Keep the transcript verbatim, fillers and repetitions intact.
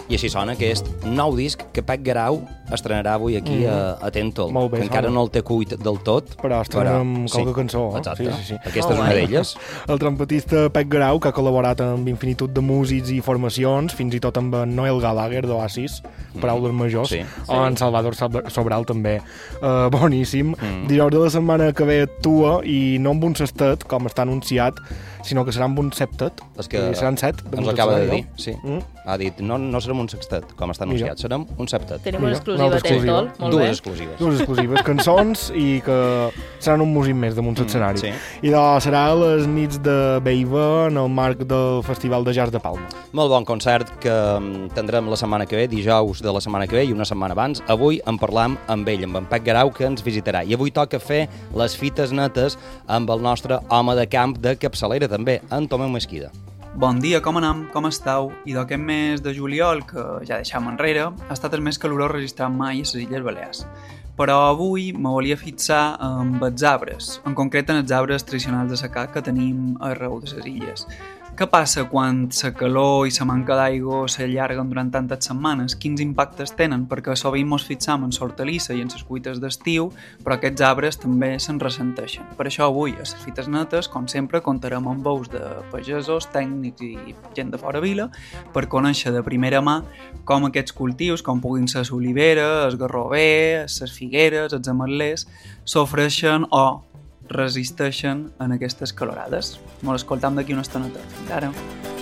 I així sona aquest nou disc que Pep Guerau estrenarà avui aquí mm. a, a Tentol. Molt bé, que encara sona. no el té cuit del tot. Però estrenarem però, qualque sí, cançó. Exacte. Sí, sí, sí. Aquesta és una d'elles. El trompetista Pep Guerau, que ha col·laborat amb infinitud de músics i formacions, fins i tot amb en Noel Gallagher d'Oasis, mm. Paraules Majors, sí. o en Salvador Sobral també. Uh, boníssim. Mm. Dijous de la setmana que ve actua, i no amb un sextet, com està anunciat, sinó que serà amb un septet. És que seran set. Ens ho acaba de dir, sí. Mm? Ha dit, no, no serem un sextet, com està anunciat, Mira. serem un septet. Tenim una exclusiva a Tentol, molt Dues bé. exclusives. Dues exclusives, cançons, i que seran un músic més damunt l'escenari. Mm, sí. I doncs serà a les nits de Beiva en el marc del Festival de Jazz de Palma. Molt bon concert que tindrem la setmana que ve, dijous de la setmana que ve i una setmana abans. Avui en parlam amb ell, amb en Pep Guerau, que ens visitarà. I avui toca fer les fites netes amb el nostre home de camp de capçalera també, en Tomeu Mesquida. Bon dia, com anem? Com esteu? I d'aquest mes de juliol, que ja deixam enrere, ha estat el més calorós registrat mai a les Illes Balears. Però avui me volia fixar amb els arbres, en concret en els arbres tradicionals de secà que tenim arreu de les illes. Què passa quan la calor i la manca d'aigua s'allarguen durant tantes setmanes? Quins impactes tenen? Perquè sovint ens fixam en l'hortalissa i en les cuites d'estiu, però aquests arbres també se'n ressenteixen. Per això avui, a les fites netes, com sempre, comptarem amb veus de pagesos, tècnics i gent de fora vila per conèixer de primera mà com aquests cultius, com puguin ser l'olivera, el garrover, les figueres, els ametlers, s'ofreixen o resisteixen en aquestes calorades. Molt escoltam d'aquí una estoneta. Fins ara.